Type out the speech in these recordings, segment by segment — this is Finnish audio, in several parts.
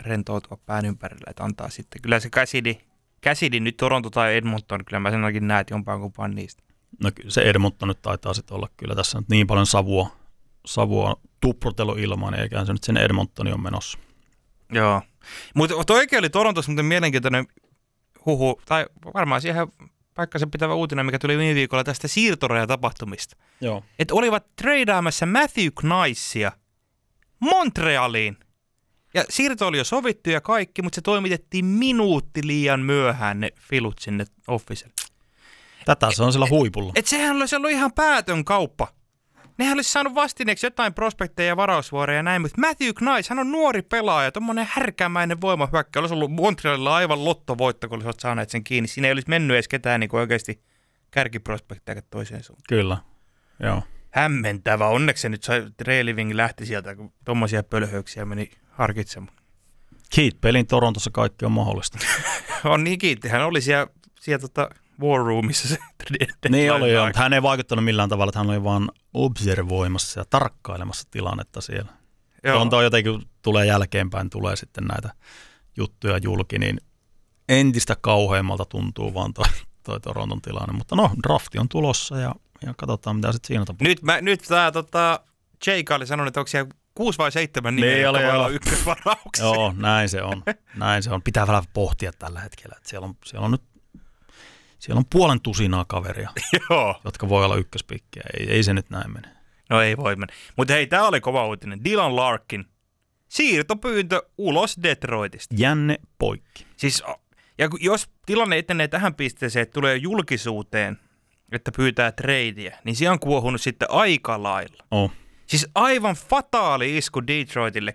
rentoutua pään ympärillä, että antaa sitten. Kyllä se Cassidy nyt Toronto tai Edmonton, kyllä mä sen ainakin näet jompaan kumpaan niistä. No kyllä se Edmonton nyt taitaa sitten olla kyllä tässä nyt niin paljon savua tuprutelu ilmaan, eikä se nyt sen Edmontoni on menossa. Joo, mutta oikein oli Torontossa muuten mielenkiintoinen huhu, tai varmaan siihen paikkansa pitävä uutinen, mikä tuli viime viikolla tästä siirtorajatapahtumista. Joo. Että olivat treidaamassa Matthew Knizia Montrealiin. Ja siirto oli jo sovittu ja kaikki, mutta se toimitettiin minuutti liian myöhään ne filut sinne officelle. Tätä se on sillä huipulla. Sehän olisi ollut ihan päätön kauppa. Nehän olisi saanut vastineeksi jotain prospekteja ja varausvuoreja ja näin, mutta Matthew Knies, hän on nuori pelaaja, tommonen härkämäinen voimahyökkäjä. Olisi ollut Montrealilla aivan lottovoitto, kun olisivat saaneet sen kiinni. Siinä ei olisi mennyt edes ketään niin oikeasti kärkiprospekteja toiseen suuntaan. Kyllä, joo. Hämmentävä. Onneksi se nyt Treliving lähti sieltä, kun tommosia pölhöyksiä meni harkitsemaan. Keith-pelin Torontossa kaikki on mahdollista. On niin, Keith. Hän oli siellä War Roomissa se. Niin oli joo, mutta hän ei vaikuttanut millään tavalla, että hän oli vaan observoimassa ja tarkkailemassa tilannetta siellä. Toronto jotenkin tulee jälkeenpäin, tulee sitten näitä juttuja julki, niin entistä kauheammalta tuntuu vaan toi Toronton tilanne. Mutta no, drafti on tulossa ja katsotaan, mitä sitten siinä tapahtuu. Nyt tämä Jake oli sanonut, että onko siellä 6 vai 7 nimeä, jotka voi olla ykkösvarauksessa. Joo, näin se on. Näin se on. Pitää vähän pohtia tällä hetkellä, että siellä on puolen tusinaa kaveria, jotka voi olla ykköspikkejä. Ei se nyt näin mene. No ei voi mennä. Mutta hei, tämä oli kova uutinen. Dylan Larkin. Siirtopyyntö ulos Detroitista. Jänne poikki. Siis, ja jos tilanne etenee tähän pisteeseen, että tulee julkisuuteen, että pyytää treidiä, niin se on kuohunut sitten aika lailla. Oh. Siis aivan fataali isku Detroitille.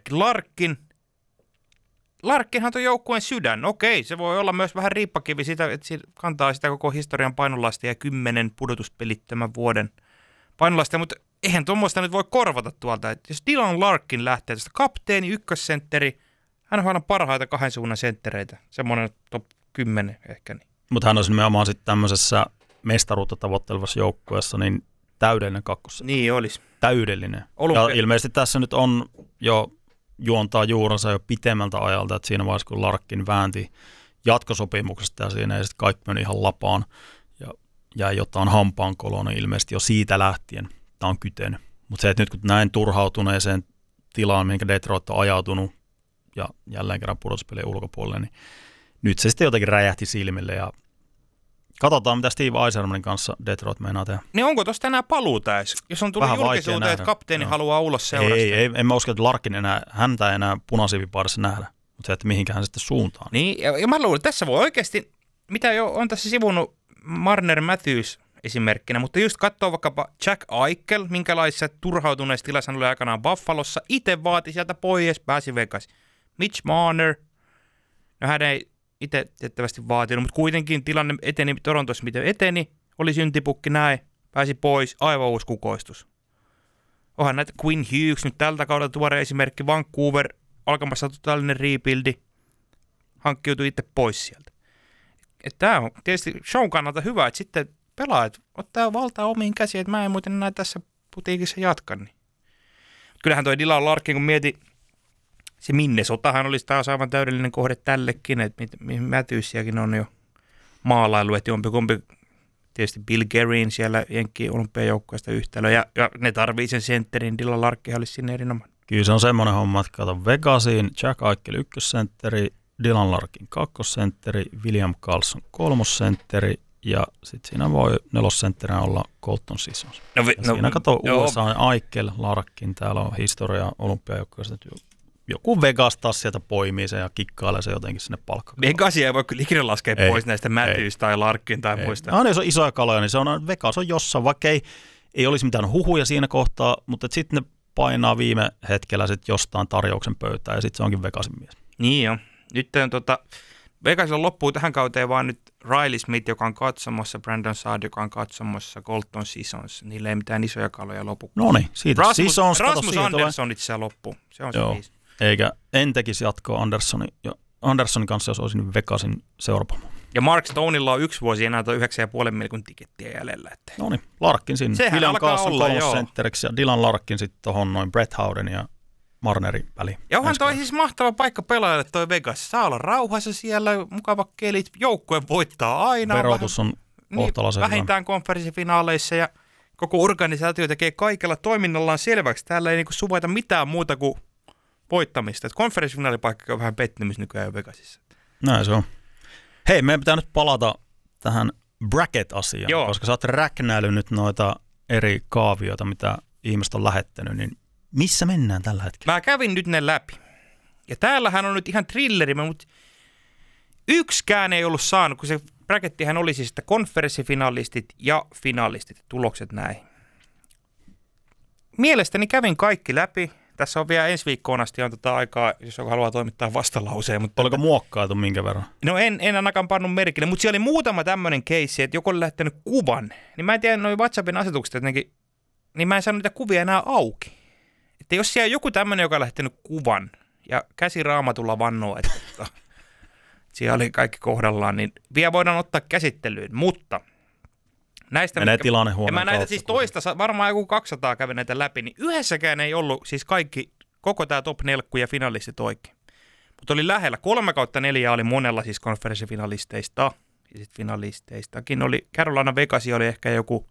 Larkkinhan on joukkueen sydän. Okei, se voi olla myös vähän riippakivi sitä, että se kantaa sitä koko historian painolastia ja 10 pudotuspelittömän vuoden painolastia, mutta eihän tuommoista nyt voi korvata tuolta. Että jos Dylan Larkin lähtee tästä kapteeni, ykkössentteri, hän on parhaita kahden suunnan senttereitä, semmoinen top 10 ehkä. Niin. Mutta hän olisi nimenomaan sitten tämmöisessä mestaruutta tavoittelevassa joukkueessa niin täydellinen kakkossa. Niin olisi. Täydellinen. Ja ilmeisesti tässä nyt on jo juontaa juurensa jo pitemmältä ajalta, että siinä vaiheessa kun Larkin väänti jatkosopimuksesta ja siinä ei sitten kaikki meni ihan lapaan ja jäi jotain hampaankoloa, niin ilmeisesti jo siitä lähtien tämä on kytenyt. Mutta se, että nyt kun näin turhautuneeseen tilaan, minkä Detroit on ajautunut ja jälleen kerran pudotuspelien ulkopuolelle, niin nyt se sitten jotenkin räjähti silmille ja katsotaan, mitä Steve Yzermanin kanssa Detroit meinaa tehdä. Niin onko tuosta enää paluuta edes? Jos on tullut julkisuuteen, että kapteeni haluaa ulos seurasta. Ei, en mä usko, että Larkin häntä ei enää punasiivipaidassa nähdä, mutta se, että mihinkä hän sitten suuntaan. Niin, ja mä luulen, että tässä voi oikeasti, mitä jo on tässä sivunut Marner Matthews esimerkkinä, mutta just katsoo vaikkapa Jack Eichel, minkälaisessa turhautuneessa tilassa hän oli aikanaan Buffalossa, itse vaati sieltä pois, pääsi Vegas. Mitch Marner, no hän ei itse tiettävästi vaatinut, mutta kuitenkin tilanne eteni Torontossa, miten eteni, oli syntipukki näin, pääsi pois, aivan uusi kukoistus. Onhan näitä Quinn Hughes nyt tältä kaudella tuore esimerkki, Vancouver, alkamassa totaalinen rebuildi, hankkiutui itse pois sieltä. Tämä on tietysti shown kannalta hyvä, että sitten pelaajat ottaa valtaa omiin käsiin, että mä en muuten näin tässä putiikissa jatka. Niin. Kyllähän toi Dylan Larkin, kun mieti, se Minnesotahan olisi taas aivan täydellinen kohde tällekin, että mihin Matthewsiakin on jo maalailu, että jompikumpi tietysti Bill Guerin siellä Jenkkien olympiajoukkueesta yhtälö, ja ne tarvii sen sentterin, Dylan Larkkihan olisi sinne erinomainen. Kyllä se on semmoinen homma, että kato Vegasiin, Jack Eichel ykkössentteri, Dylan Larkin kakkosentteri, William Karlsson kolmosentteri, ja sitten siinä voi nelosentterinä olla Colton Sissons. Siinä kato USA, Eichel, Larkin, täällä on historia olympiajoukkueesta, joku Vegas taas sieltä poimii sen ja kikkailee se jotenkin sinne palkkaan. Vegasia ei voi kyllä ikinä laskea pois näistä Matthews tai Larkin tai muista. No jos on isoja kaloja, niin se on Vegas on jossain, vaikka ei olisi mitään huhuja siinä kohtaa, mutta sitten ne painaa viime hetkellä sit jostain tarjouksen pöytään ja sitten se onkin Vegasin mies. Niin jo. Nyt Vegasilla loppuu tähän kauteen vaan nyt Riley Smith, joka on katsomassa, Brandon Saad, joka on katsomassa, Colton Sissons. Niillä ei mitään isoja kaloja lopu. No niin, siitä Rasmus Andersson itse loppuu. Se on se viisi. Eikä en tekisi jatkoa Anderssonin kanssa, jos olisin Vegasin seurapomo. Ja Mark Stoneilla on 1 vuosi enää tuo 9,5 miljoonaa tikettiä jäljellä. No niin, Larkin sinne. Sehän William alkaa Karlsson olla, kolmosentteriksi ja Dylan Larkin sitten tuohon noin Brett Howden ja Marnerin väliin. Ja onhan toi siis mahtava paikka pelaajalle toi Vegas. Saa olla rauhassa siellä, mukava kelit, joukkue voittaa aina. Verotus on kohtalaisen vähintään konferenssifinaaleissa ja koko organisaatio tekee kaikella toiminnallaan selväksi. Täällä ei niinku suvaita mitään muuta kuin voittamista. Konferenssifinaalipaikka on vähän pettymys nykyään jo Vegasissa. Näin se on. Hei, meidän pitää nyt palata tähän bracket-asiaan, koska sä oot räknäillyt nyt noita eri kaavioita, mitä ihmiset on lähettänyt, niin missä mennään tällä hetkellä? Mä kävin nyt ne läpi. Ja täällähän on nyt ihan thrilleri, mutta yksikään ei ollut saanut, kun se brackettihän oli siis, että konferenssifinalistit ja finalistit, tulokset näihin. Mielestäni kävin kaikki läpi. Tässä on vielä ensi viikkoon asti on aikaa, jos joku haluaa toimittaa vastalauseen. Mutta oliko muokkailtu minkä verran? No en ainakaan pannut merkille, mutta siellä oli muutama tämmöinen keissi, että joku oli lähtenyt kuvan. Niin mä en tiedä, noin WhatsAppin asetukset jotenkin, niin mä en saanut niitä kuvia enää auki. Että jos siellä on joku tämmöinen, joka on lähtenyt kuvan ja käsi raamatulla vannoo, että siellä oli kaikki kohdallaan, niin vielä voidaan ottaa käsittelyyn, mutta näistä menee tilannehuoneen kautta. Ja mä näitä siis toista, varmaan joku 200 kävi näitä läpi, niin yhdessäkään ei ollut siis koko tämä top 4 ja finalistit oikein. Mutta oli lähellä. 3/4 oli monella siis konferenssifinalisteista ja sitten finalisteistakin oli. Carolina Vegas oli ehkä joku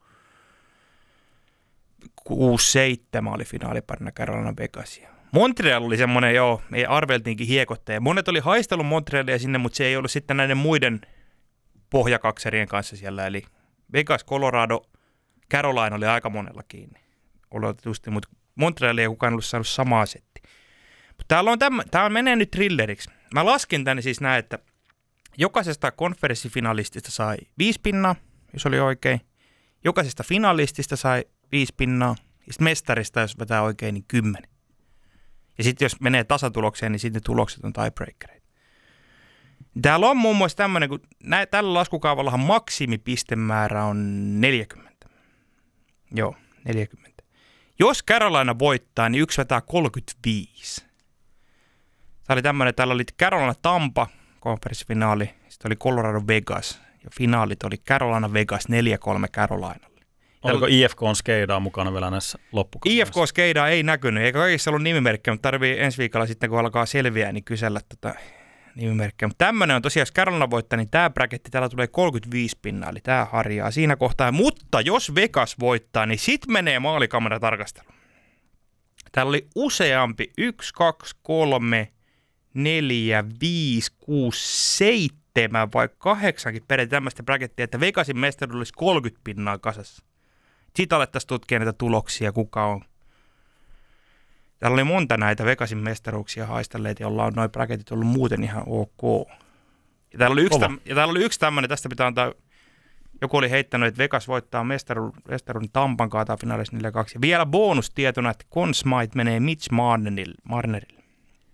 6-7 oli finaaliparina Carolina Vegasia. Montreal oli semmoinen, me arveltiinkin hiekotteen. Monet oli haistellut Montrealia sinne, mutta se ei ollut sitten näiden muiden pohjakakserien kanssa siellä. Eli Vegas, Colorado, Carolina oli aika monella kiinni. Oletetusti, mutta Montreal ei kukaan ollut saanut samaa settiä. Mutta täällä menee nyt thrilleriksi. Mä laskin tänne siis näin, että jokaisesta konferenssifinalistista sai 5 pinnaa, jos oli oikein. Jokaisesta finalistista sai 5 pinnaa. Ja sitten mestarista, jos vetää oikein, niin 10. Ja sitten jos menee tasatulokseen, niin sitten tulokset on tiebreakereita. Täällä on muun muassa tämmöinen, kun tällä laskukaavallahan maksimipistemäärä on 40. Joo, 40. Jos Carolina voittaa, niin yksi vetää 35. Tämä oli tämmöinen, täällä oli Carolina Tampa konferenssifinaali, sitten oli Colorado Vegas ja finaalit oli Carolina Vegas 4-3 Carolinalle. Oliko IFK:n skeidaa mukana vielä näissä loppukohdissa? IFK skeidaa ei näkynyt, eikä kaikissa ollut nimimerkkejä, mutta tarvii ensi viikolla sitten, kun alkaa selviää, niin kysellä nimimerkkejä. Mutta tämmöinen on tosiaan, jos Carolina voittaa, niin tämä braketti, täällä tulee 35 pinnaa, eli tämä harjaa siinä kohtaa. Mutta jos Vegas voittaa, niin sitten menee maalikameratarkastelu. Täällä oli useampi, 1, 2, 3, 4, 5, 6, 7 vai 8 periaatteessa tämmöistä brakettia, että Vegasin mestaruudella olisi 30 pinnaa kasassa. Sitten alettaisiin tutkia näitä tuloksia, kuka on. Täällä oli monta näitä Vegasin mestaruuksia haistelleita, joilla on noin braketit ollut muuten ihan ok. Ja täällä oli yksi tämmöinen, tästä pitää antaa, joku oli heittänyt, että Vegas voittaa mestaruuden Tampan kaataa finaalissa 4-2. Ja vielä bonustietona, että Conn Smythe menee Mitch Marnerille.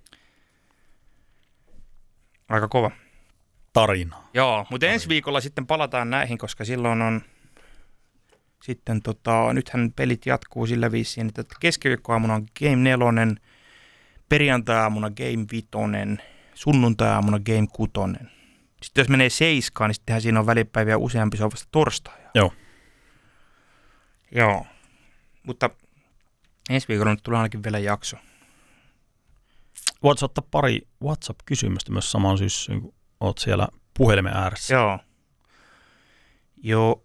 Aika kova tarina. Joo, mutta ensi viikolla sitten palataan näihin, koska silloin on sitten nythän pelit jatkuu sillä viisiin, että keskiviikkoaamuna on Game 4, perjantai-aamuna Game 5, sunnuntai-aamuna Game 6. Sitten jos menee 7, niin sittenhän siinä on välipäiviä useampi, se on vasta torstaina. Joo. Mutta ensi viikolla nyt tulee ainakin vielä jakso. Voit ottaa pari WhatsApp-kysymystä myös samaan syssyyn, kun oot siellä puhelimen ääressä. Joo.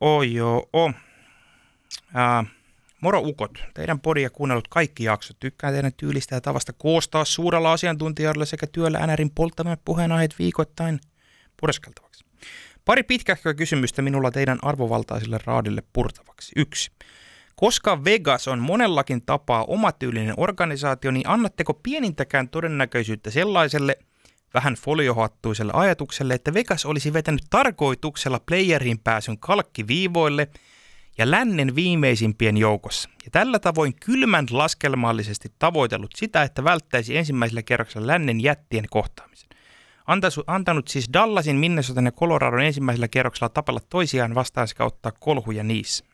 Moro ukot, teidän podia kuunnellut kaikki jaksot. Tykkään teidän tyylistä ja tavasta koostaa suurella asiantuntijalla sekä työllä NRin polttamat puheenaiheet viikoittain pureskeltavaksi. Pari pitkähköä kysymystä minulla teidän arvovaltaisille raadille purtavaksi. 1. Koska Vegas on monellakin tapaa omatyylinen organisaatio, niin annatteko pienintäkään todennäköisyyttä sellaiselle vähän foliohattuiselle ajatukselle, että Vegas olisi vetänyt tarkoituksella playeriin pääsyn kalkkiviivoille ja lännen viimeisimpien joukossa. Ja tällä tavoin kylmän laskelmallisesti tavoitellut sitä, että välttäisi ensimmäisellä kerroksella lännen jättien kohtaamisen. Antanut siis Dallasin, Minnesotan ja Coloradon ensimmäisellä kerroksella tapella toisiaan vastaan sekä ottaa kolhuja niissä.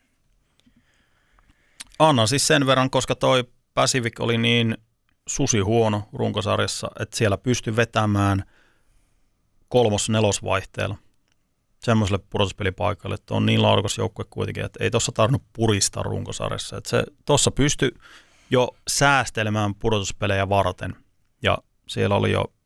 Annan siis sen verran, koska toi Pacific oli niin susihuono runkosarjassa, että siellä pystyi vetämään 3.-4. vaihteella semmoiselle pudotuspelipaikalle, että on niin laadukas joukkue kuitenkin, että ei tuossa tarvinnut puristaa runkosarjassa. Että se tuossa pystyi jo säästelemään pudotuspelejä varten. Ja siellä oli jo